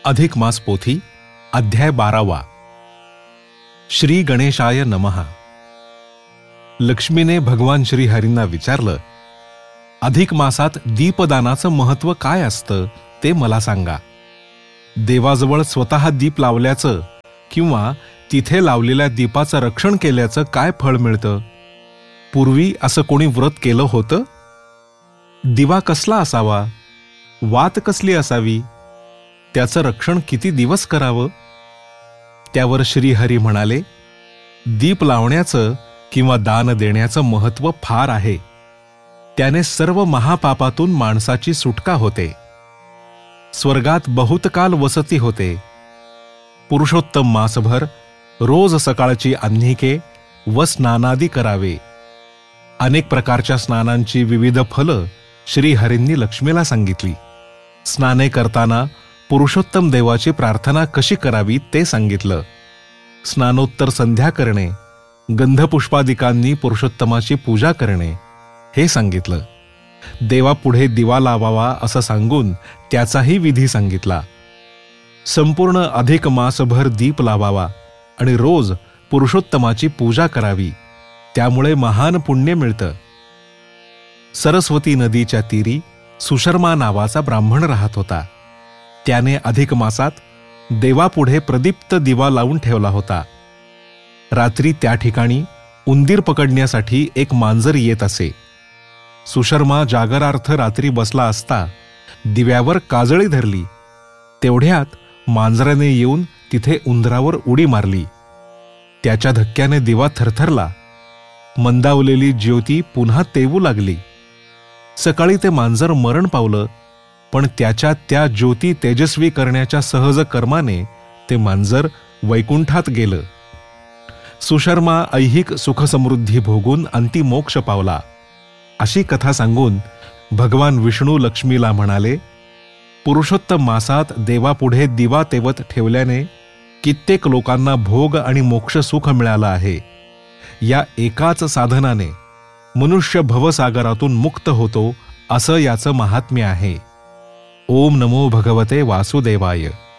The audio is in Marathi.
अधिक मास पोथी अध्याय 12. श्री गणेशाय नमः. लक्ष्मीने भगवान श्रीहरींना विचारलं, अधिक मासात दीपदानाचं महत्व काय असतं ते मला सांगा. देवाजवळ स्वतः दीप लावल्याचं किंवा तिथे लावलेल्या दीपाचं रक्षण केल्याचं काय फळ मिळतं? पूर्वी असं कोणी व्रत केलं होतं? दिवा कसला असावा? वात कसली असावी? त्याचं रक्षण किती दिवस करावं? त्यावर श्रीहरी म्हणाले, दीप लावण्याचं किंवा दान देण्याचं महत्व फार आहे. त्याने सर्व महापापातून माणसाची सुटका होते. स्वर्गात बहुतकाल वसती होते. पुरुषोत्तम मासभर रोज सकाळची आन्हिके व स्नानादी करावे. अनेक प्रकारच्या स्नानांची विविध फलं श्रीहरींनी लक्ष्मीला सांगितली. स्नाने करताना पुरुषोत्तम देवाची प्रार्थना कशी करावी ते सांगितलं. स्नानोत्तर संध्या करणे, गंधपुष्पादिकांनी पुरुषोत्तमाची पूजा करणे हे सांगितलं. देवापुढे दिवा लावावा असं सांगून त्याचाही विधी सांगितला. संपूर्ण अधिक मासभर दीप लावावा आणि रोज पुरुषोत्तमाची पूजा करावी, त्यामुळे महान पुण्य मिळतं. सरस्वती नदीच्या तीरी सुशर्मा नावाचा ब्राह्मण राहत होता. त्याने अधिक मासात देवापुढे प्रदीप्त दिवा लावून ठेवला होता. रात्री त्या ठिकाणी उंदीर पकडण्यासाठी एक मांजर येत असे. सुशर्मा जागरार्थ रात्री बसला असता दिव्यावर काजळी धरली. तेवढ्यात मांजराने येऊन तिथे उंदरावर उडी मारली. त्याच्या धक्क्याने दिवा थरथरला. मंदावलेली ज्योती पुन्हा तेवू लागली. सकाळी ते मांजर मरण पावलं, पण त्याच्या त्या ज्योती तेजस्वी करण्याच्या सहज कर्माने ते मांजर वैकुंठात गेलं. सुशर्मा ऐहिक सुखसमृद्धी भोगून अंतिमोक्ष पावला. अशी कथा सांगून भगवान विष्णू लक्ष्मीला म्हणाले, पुरुषोत्तम मासात देवापुढे दिवा तेवत ठेवल्याने कित्येक लोकांना भोग आणि मोक्ष सुख मिळालं आहे. या एकाच साधनाने मनुष्य भवसागरातून मुक्त होतो, असं याचं महात्म्य आहे. ओम नमो भगवते वासुदेवाय.